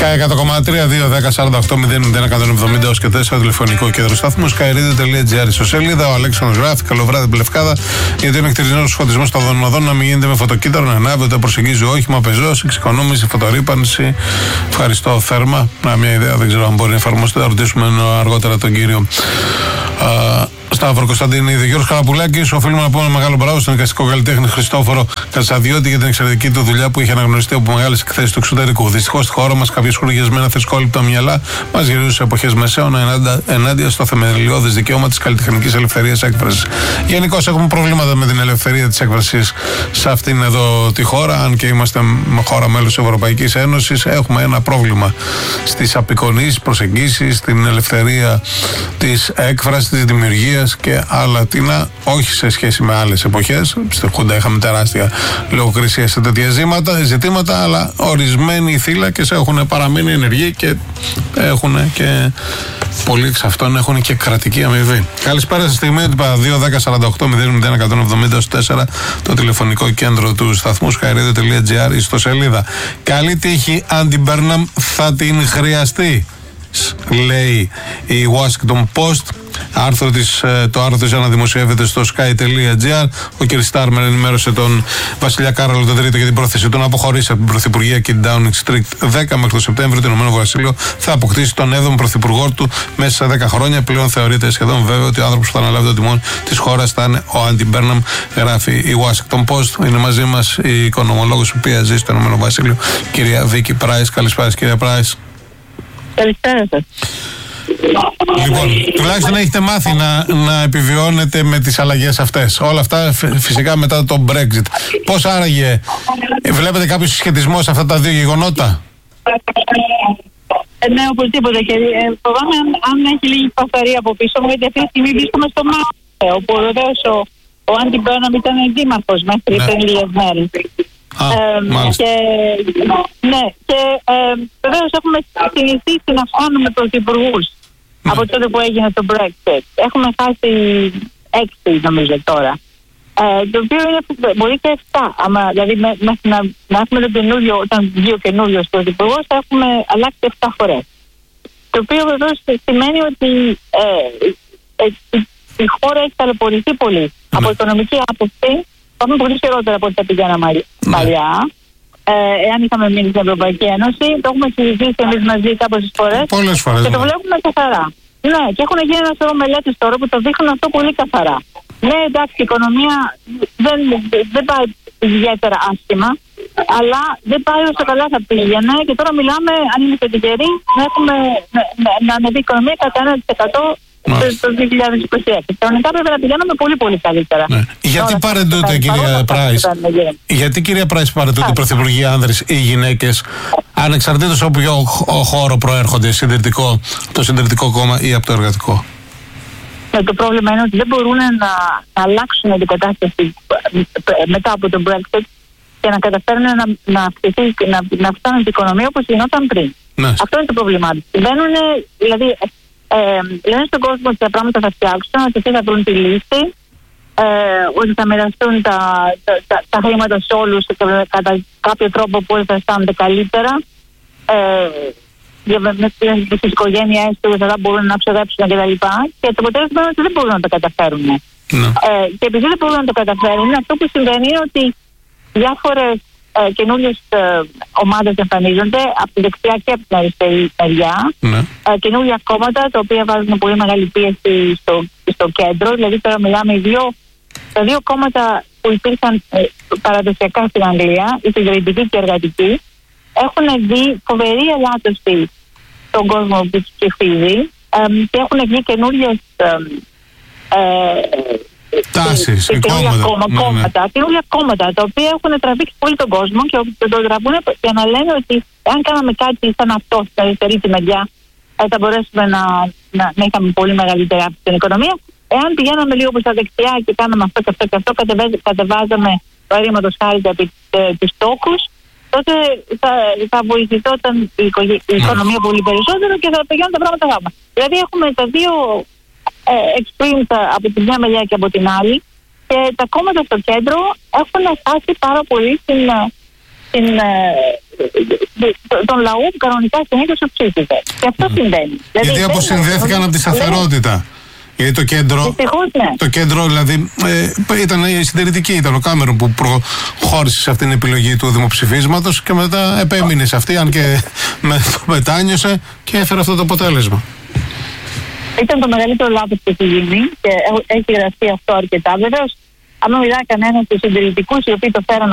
100,3, 2, 10, 48, 0, 170 ως και 4 τηλεφωνικό κέντρο σταθμού. Skyradio.gr στο σελίδα. Ο Αλέξανδρος γράφει: καλό βράδυ, Πλευκάδα. Γιατί είναι εκτριζμένος φωτισμός των οδών να μην γίνεται με φωτοκύτταρο, να ανάβει όταν προσεγγίζει όχημα, πεζός, εξοικονόμηση, φωτορύπανση. Ευχαριστώ θέρμα. Μια ιδέα, δεν ξέρω αν μπορεί να εφαρμοστεί. Θα ρωτήσουμε αργότερα τον κύριο Σταύρο Κωνσταντινίδη. Γιώργος Χαραπουλάκης, οφείλουμε να πούμε μεγάλο μπράβο στον εικαστικό καλλιτέχνη Χριστόφορο Κατσαδιώτη για την εξαιρετική του δουλειά που είχε αναγνωριστεί από μεγάλες εκθέσεις του εξωτερικού. Δυστυχώς στη χώρα μας κάποιες χουργιασμένα θρησκόληπτα μυαλά μας γυρίζουν σε εποχές μεσαίων ενάντια στο θεμελιώδες δικαίωμα της καλλιτεχνικής ελευθερίας έκφρασης. Γενικώς έχουμε προβλήματα με την ελευθερία της έκφρασης σε αυτήν εδώ τη χώρα. Αν και είμαστε χώρα μέλος της Ευρωπαϊκής Ένωσης, έχουμε ένα πρόβλημα στις απεικονίσεις, προσεγγίσεις, στην ελευθερία της έκφρασης, της δημιουργίας και άλλα τίνα, όχι σε σχέση με άλλες εποχές. Στη Χούντα είχαμε τεράστια λογοκρισία σε τέτοια ζητήματα, αλλά ορισμένοι θύλακες έχουν παραμείνει ενεργοί και έχουν και πολλοί εξ αυτών έχουν και κρατική αμοιβή. Καλησπέρα στη στιγμή ότι είπα 2, 10, 48, 0, 170 ως 4 το τηλεφωνικό κέντρο του σταθμού Skyradio.gr στο σελίδα. Καλή τύχη, Άντι Μπέρναμ, θα την χρειαστεί, λέει η Washington Post. Το άρθρο της αναδημοσιεύεται στο sky.gr. Ο κ. Στάρμερ ενημέρωσε τον Βασιλιά Κάρολο III για την πρόθεση του να αποχωρήσει από την Πρωθυπουργία και την Downing Street 10 μέχρι το Σεπτέμβριο. Το Ηνωμένο Βασίλειο θα αποκτήσει τον 7ο Πρωθυπουργό του μέσα σε 10 χρόνια. Πλέον θεωρείται σχεδόν βέβαιο ότι ο άνθρωπος που θα αναλάβει το τιμόνι της χώρας θα είναι ο Άντι Μπέρναμ, γράφει η Washington Post. Είναι μαζί μας η οικονομολόγος η οποία ζει στο Ηνωμένο Βασίλειο, κυρία Βίκη Πράις. Καλησπέρα, κυρία Πράις. Καλησπέρα σας. Λοιπόν, τουλάχιστον έχετε μάθει να επιβιώνετε με τις αλλαγές αυτές. Όλα αυτά φυσικά μετά το Brexit. Πώς άραγε, βλέπετε κάποιο συσχετισμό σε αυτά τα δύο γεγονότα? Ναι, οπωσδήποτε. Και φοβάμαι αν έχει λίγη φασαρία από πίσω μου, γιατί αυτή τη στιγμή βρίσκομαι στο Μάρτιο, όπου βεβαίως ο Άντι Μπέρναμ ήταν δήμαρχος μέχρι πριν λίγες μέρες. Και βεβαίως έχουμε συνηθίσει να φτάνουμε πρωθυπουργούς από τότε που έγινε το Brexit. Έχουμε χάσει 6 νομίζω τώρα. Το οποίο είναι μπορεί και 7. Δηλαδή μέχρι να έχουμε τον καινούριο, όταν βγει ο καινούριος πρωθυπουργός, θα έχουμε αλλάξει 7 φορές. Το οποίο βεβαίως σημαίνει ότι η χώρα έχει ταλαιπωρηθεί πολύ. Από οικονομική άποψη πάμε πολύ χειρότερα από ό,τι θα πηγαίναμε παλιά. Εάν είχαμε μείνει στην Ευρωπαϊκή Ένωση, το έχουμε συζητήσει εμείς μαζί κάποιες φορές. Πολλές φορές. Και το βλέπουμε καθαρά. Ναι, και έχουν γίνει ένα σωρό μελέτες τώρα που το δείχνουν αυτό πολύ καθαρά. Ναι, εντάξει, η οικονομία δεν πάει ιδιαίτερα άσχημα, αλλά δεν πάει όσο καλά θα πήγαινε. Και τώρα μιλάμε, αν είμαστε τυχεροί, να ανεβεί η οικονομία κατά 1% το 2026. Κανονικά πρέπει να πηγαίνουμε πολύ πολύ καλύτερα. Ναι. Γιατί παρεντούνται, κυρία Πράις, κυρία Πράις, παρεντούνται οι πρωθυπουργοί άνδρες ή γυναίκες, ανεξαρτήτως από ποιο χώρο προέρχονται, το συντηρητικό κόμμα ή από το εργατικό? Το πρόβλημα είναι ότι δεν μπορούν να αλλάξουν την κατάσταση μετά από τον Brexit και να καταφέρουν να φτάνουν την οικονομία όπως γινόταν πριν. Ναι. Αυτό είναι το πρόβλημά τους. Δηλαδή, λένε στον κόσμο ότι τα πράγματα θα φτιάξουν, ότι αυτοί θα βρουν τη λύση, ότι θα μοιραστούν τα χρήματα σε όλους και κατά κάποιο τρόπο που όλοι θα αισθάνονται καλύτερα. Με τις οικογένειές τους θα μπορούν να ξοδέψουν κτλ. Και το αποτέλεσμα είναι ότι δεν μπορούν να το καταφέρουν. Και επειδή δεν μπορούν να το καταφέρουν, αυτό που συμβαίνει είναι ότι διάφορες καινούριες ομάδες εμφανίζονται από τη δεξιά και από την αριστερή μεριά. Καινούργια κόμματα τα οποία βάζουν πολύ μεγάλη πίεση στο κέντρο. Δηλαδή τώρα μιλάμε τα δύο κόμματα που υπήρχαν παραδοσιακά στην Αγγλία, η συντηρητική και η εργατική, έχουν δει φοβερή ελάττωση στον κόσμο που τους ψηφίζει και έχουν βγει καινούριες τάσεις, καινούργια κόμματα τα οποία έχουν τραβήξει πολύ τον κόσμο και το τραβούν για να λένε ότι αν κάναμε κάτι σαν αυτό στην αριστερή τη μεριά θα μπορέσουμε να είχαμε πολύ μεγαλύτερη αύξηση στην οικονομία. Εάν πηγαίναμε λίγο προς τα δεξιά και κάναμε αυτό και αυτό και αυτό, κατεβάζαμε παραδείγματος χάρη τους στόχους, τότε θα βοηθηθόταν η οικονομία πολύ περισσότερο και θα πηγαίνουν τα πράγματα γάμα. Δηλαδή έχουμε τα δύο extremes από τη μια μεριά και από την άλλη και τα κόμματα στο κέντρο έχουν χάσει πάρα πολύ τον λαού που κανονικά συνήθως το ψήφιζε. Και αυτό συμβαίνει. Γιατί αποσυνδέθηκαν από τη σταθερότητα. Γιατί το κέντρο δηλαδή ήταν η συντηρητική, ήταν ο Κάμερον που προχώρησε σε αυτήν την επιλογή του δημοψηφίσματος και μετά επέμεινε σε αυτή, αν και μετάνιωσε και έφερε αυτό το αποτέλεσμα. Ήταν το μεγαλύτερο λάθος που έχει γίνει και έχει γραφτεί αυτό αρκετά. Βεβαίως, αν μιλάει κανένας στους συντηρητικούς οι οποίοι το φέραν